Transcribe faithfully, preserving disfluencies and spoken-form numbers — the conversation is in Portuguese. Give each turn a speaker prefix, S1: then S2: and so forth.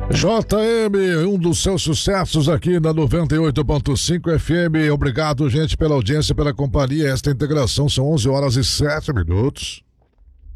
S1: J M, um dos seus sucessos aqui na noventa e oito ponto cinco F M. Obrigado, gente, pela audiência, pela companhia. Esta integração são onze horas e sete minutos.